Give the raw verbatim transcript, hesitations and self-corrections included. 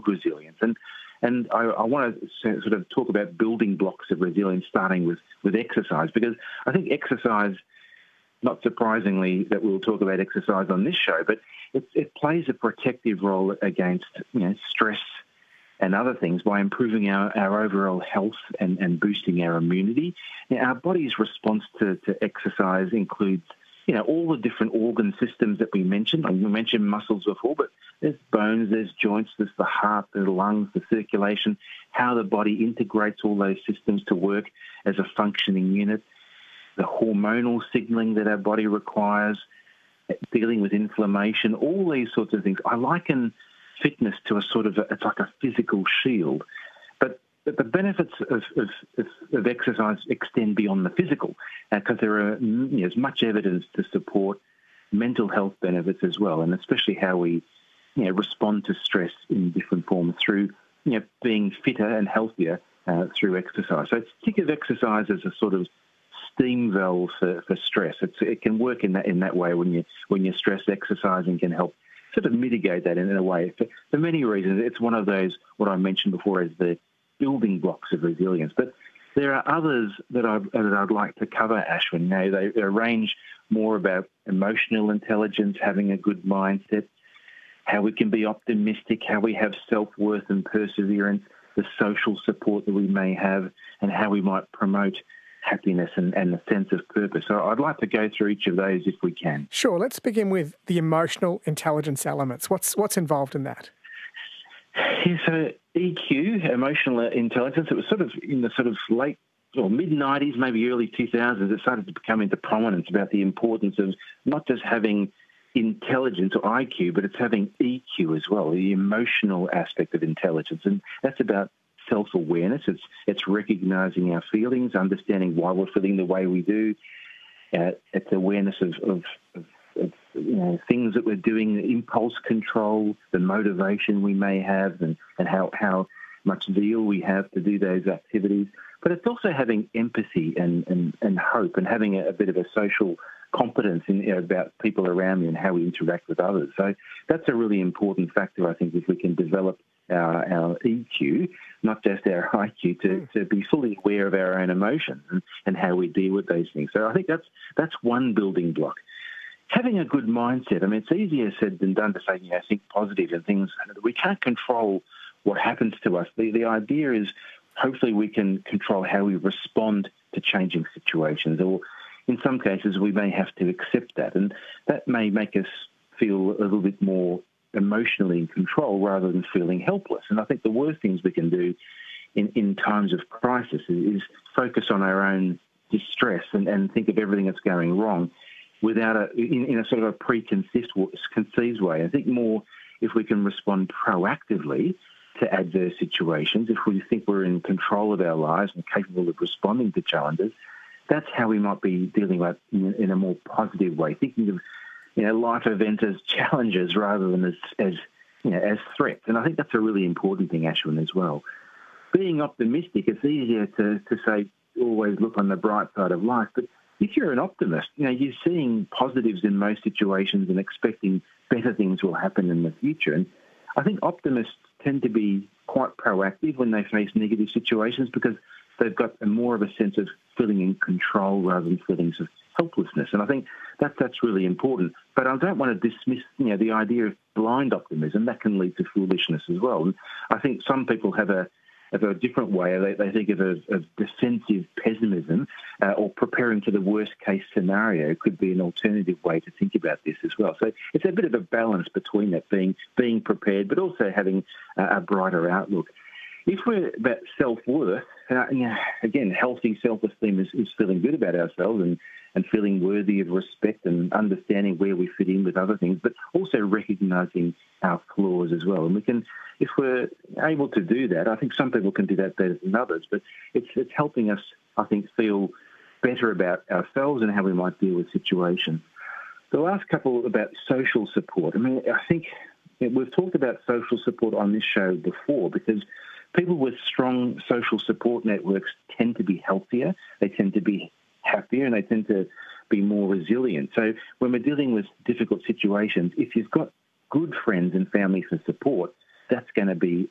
build resilience. And and I, I want to sort of talk about building blocks of resilience, starting with, with exercise, because I think exercise, not surprisingly that we'll talk about exercise on this show, but it, it plays a protective role against, you know, stress and other things by improving our, our overall health and, and boosting our immunity. Now, our body's response to, to exercise includes, you know, all the different organ systems that we mentioned. Like we mentioned muscles before, but there's bones, there's joints, there's the heart, the lungs, the circulation, how the body integrates all those systems to work as a functioning unit, the hormonal signaling that our body requires, dealing with inflammation, all these sorts of things. I liken fitness to a sort of, a, it's like a physical shield. But, but the benefits of, of, of, of exercise extend beyond the physical, because uh, there are, you know, there's much evidence to support mental health benefits as well, and especially how we, you know, respond to stress in different forms through, you know, being fitter and healthier uh, through exercise. So think of exercise as a sort of steam valve for, for stress. It's, it can work in that in that way when you when you're stressed. Exercising can help sort of mitigate that in, in a way. For, for many reasons, it's one of those, what I mentioned before, as the building blocks of resilience. But there are others that, I, that I'd like to cover, Ashwin. You know, they, they range more about emotional intelligence, having a good mindset, how we can be optimistic, how we have self-worth and perseverance, the social support that we may have, and how we might promote happiness and, and a sense of purpose. So I'd like to go through each of those if we can. Sure. Let's begin with the emotional intelligence elements. What's what's involved in that? Yeah, so E Q, emotional intelligence, it was sort of in the sort of late or mid nineties, maybe early two thousands, it started to become into prominence about the importance of not just having intelligence or I Q, but it's having E Q as well, the emotional aspect of intelligence. And that's about self-awareness. It's it's recognizing our feelings, understanding why we're feeling the way we do. Uh, it's awareness of, of, of, of you know, things that we're doing, impulse control, the motivation we may have, and, and how, how much zeal we have to do those activities. But it's also having empathy and, and, and hope, and having a, a bit of a social competence in, you know, about people around me and how we interact with others. So that's a really important factor, I think, if we can develop our, our E Q, not just our I Q, to, to be fully aware of our own emotions and, and how we deal with those things. So I think that's that's one building block. Having a good mindset, I mean, it's easier said than done to say, you know, think positive and things. We can't control what happens to us. The, the idea is hopefully we can control how we respond to changing situations, or in some cases we may have to accept that, and that may make us feel a little bit more emotionally in control rather than feeling helpless. And I think the worst things we can do in, in times of crisis is, is focus on our own distress and, and think of everything that's going wrong without a, in, in a sort of a preconceived conceived way. I think more if we can respond proactively to adverse situations, if we think we're in control of our lives and capable of responding to challenges, that's how we might be dealing with it in, in a more positive way, thinking of, you know, life events as challenges rather than as, as, you know, as threats. And I think that's a really important thing, Ashwin, as well. Being optimistic, it's easier to, to say, always look on the bright side of life. But if you're an optimist, you know, you're seeing positives in most situations and expecting better things will happen in the future. And I think optimists tend to be quite proactive when they face negative situations because they've got a more of a sense of feeling in control rather than feelings of helplessness. And I think that that's really important. But I don't want to dismiss, you know, the idea of blind optimism. That can lead to foolishness as well. And I think some people have a have a different way. They, they think of, a, of defensive pessimism uh, or preparing for the worst-case scenario could be an alternative way to think about this as well. So it's a bit of a balance between that, being being prepared but also having uh, a brighter outlook. If we're about self-worth, uh, you know, again, healthy self-esteem is, is feeling good about ourselves and, and feeling worthy of respect and understanding where we fit in with other things, but also recognising our flaws as well. And we can, if we're able to do that, I think some people can do that better than others, but it's it's helping us, I think, feel better about ourselves and how we might deal with situations. The last couple about social support. I mean, I think we've talked about social support on this show before because people with strong social support networks tend to be healthier, they tend to be happier, and they tend to be more resilient. So when we're dealing with difficult situations, if you've got good friends and family for support, that's going to be